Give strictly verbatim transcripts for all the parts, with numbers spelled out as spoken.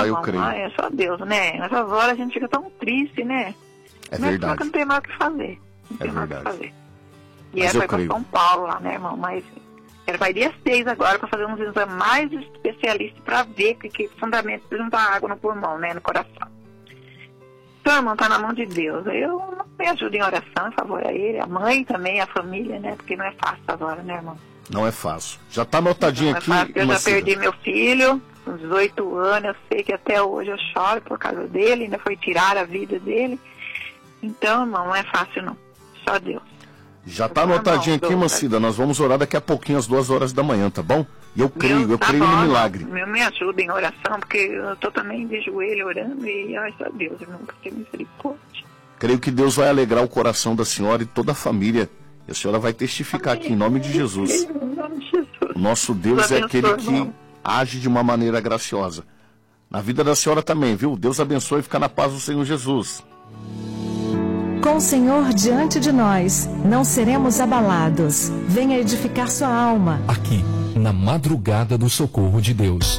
Ah, eu creio. É só Deus, né? Nessas horas a gente fica tão triste, né? É mas verdade. Não tem mais o que fazer. Não tem É mais o verdade. que fazer. E Mas ela eu foi creio. para São Paulo lá, né, irmão? Mas ela vai dia seis agora para fazer uns exames mais especialistas para ver que, que fundamento de não dar água no pulmão, né? No coração. Então, irmão, tá na mão de Deus. Eu me ajudo em oração, em favor a ele, a mãe também, a família, né? Porque não é fácil agora, né, irmão? Não é fácil. Já tá anotadinho Não é aqui. fácil, eu já Macida. perdi meu filho, com dezoito anos, eu sei que até hoje eu choro por causa dele, ainda foi tirar a vida dele. Então, irmão, não é fácil não. Só Deus. Já tá anotadinho aqui, Macida. Nós vamos orar daqui a pouquinho, às duas horas da manhã, tá bom? E eu creio, Meu, eu tá creio bom, no milagre. Meu, me ajuda em oração, porque eu tô também de joelho orando e, ai, só Deus, irmão, que tem misericórdia. Creio que Deus vai alegrar o coração da senhora e toda a família. E a senhora vai testificar aqui em nome de Jesus. Em nome de Jesus. O nosso Deus é aquele que age de uma maneira graciosa. Na vida da senhora também, viu? Deus abençoe e fica na paz do Senhor Jesus. Com o Senhor diante de nós, não seremos abalados. Venha edificar sua alma. Aqui, na madrugada do socorro de Deus.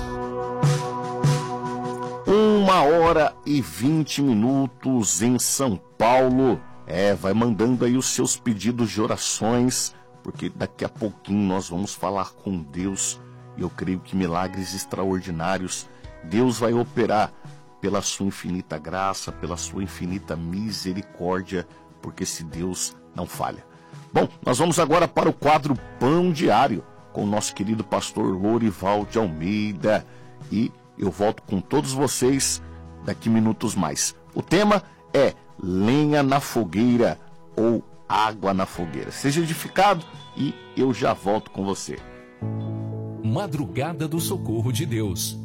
Uma hora e vinte minutos em São Paulo. É, vai mandando aí os seus pedidos de orações, porque daqui a pouquinho nós vamos falar com Deus. E eu creio que milagres extraordinários Deus vai operar pela sua infinita graça, pela sua infinita misericórdia, porque esse Deus não falha. Bom, nós vamos agora para o quadro Pão Diário, com o nosso querido pastor Lourival de Almeida. E eu volto com todos vocês daqui minutos mais. O tema é lenha na fogueira ou água na fogueira. Seja edificado e eu já volto com você. Madrugada do Socorro de Deus.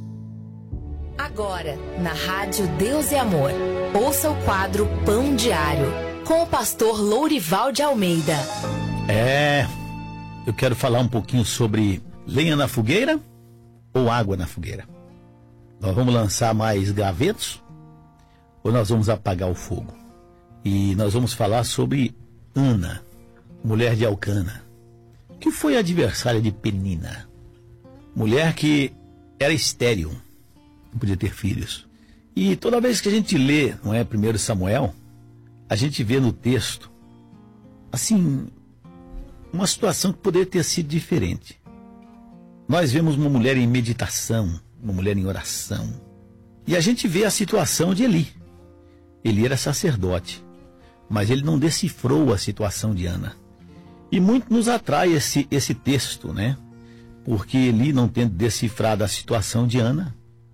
Agora, na Rádio Deus e Amor, ouça o quadro Pão Diário, com o pastor Lourival de Almeida. É, eu quero falar um pouquinho sobre lenha na fogueira ou água na fogueira. Nós vamos lançar mais gravetos ou nós vamos apagar o fogo? E nós vamos falar sobre Ana, mulher de Elcana, que foi adversária de Penina, mulher que era estéril, não podia ter filhos. E toda vez que a gente lê, não é, primeiro Samuel, a gente vê no texto, assim, uma situação que poderia ter sido diferente. Nós vemos uma mulher em meditação, uma mulher em oração, e a gente vê a situação de Eli. Ele era sacerdote, mas ele não decifrou a situação de Ana. E muito nos atrai esse, esse texto, né? Porque Eli, não tendo decifrado a situação de Ana,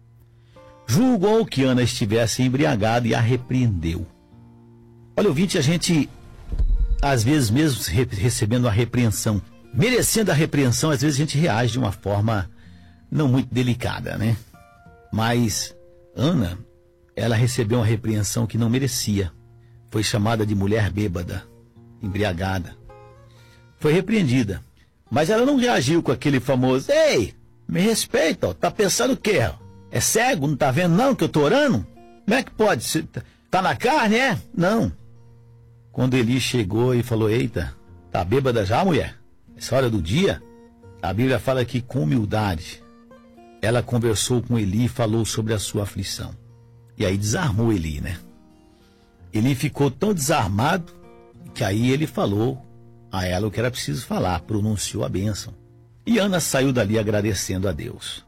julgou que Ana estivesse embriagada e a repreendeu. Olha, ouvinte, a gente, às vezes mesmo recebendo a repreensão, merecendo a repreensão, às vezes a gente reage de uma forma não muito delicada, né? Mas Ana, ela recebeu uma repreensão que não merecia. Foi chamada de mulher bêbada, embriagada. Foi repreendida. Mas ela não reagiu com aquele famoso: ei, me respeita, ó, tá pensando o quê? É cego, não tá vendo não que eu tô orando? Como é que pode? Você tá na carne, é? Não. Quando Eli chegou e falou: eita, tá bêbada já, mulher? Essa hora do dia? A Bíblia fala que com humildade ela conversou com Eli e falou sobre a sua aflição. E aí desarmou Eli, né? Eli ficou tão desarmado que aí ele falou a ela o que era preciso falar, pronunciou a bênção. E Ana saiu dali agradecendo a Deus.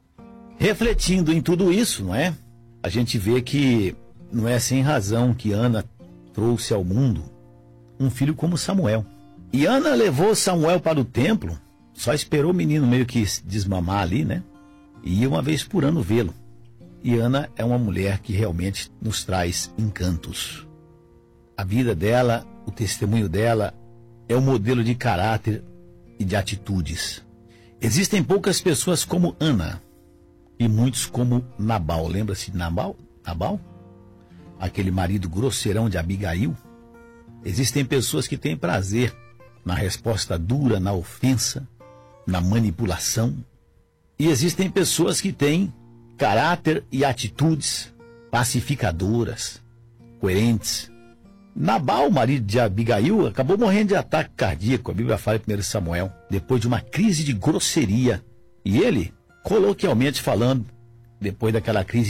Refletindo em tudo isso, não é? A gente vê que não é sem razão que Ana trouxe ao mundo um filho como Samuel. E Ana levou Samuel para o templo, só esperou o menino meio que desmamar ali, né? E ia uma vez por ano vê-lo. E Ana é uma mulher que realmente nos traz encantos. A vida dela, o testemunho dela, é um modelo de caráter e de atitudes. Existem poucas pessoas como Ana e muitos como Nabal. Lembra-se de Nabal? Nabal? Aquele marido grosseirão de Abigail. Existem pessoas que têm prazer na resposta dura, na ofensa, na manipulação. E existem pessoas que têm caráter e atitudes pacificadoras, coerentes. Nabal, marido de Abigail, acabou morrendo de ataque cardíaco, a Bíblia fala em primeiro Samuel, depois de uma crise de grosseria. E ele, coloquialmente falando, depois daquela crise